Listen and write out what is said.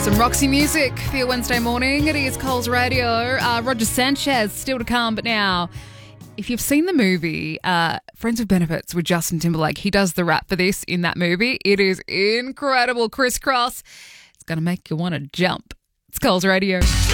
Some Roxy music for your Wednesday morning. It is Coles Radio. Roger Sanchez still to come, but now, if you've seen the movie Friends with Benefits with Justin Timberlake, he does the rap for this in that movie. It is incredible. Crisscross. It's going to make you want to jump. It's Coles Radio.